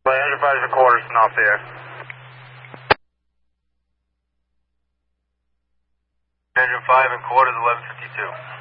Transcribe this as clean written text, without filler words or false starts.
Engine 5 and quarters and off the air. Engine 5 and quarters, 1152.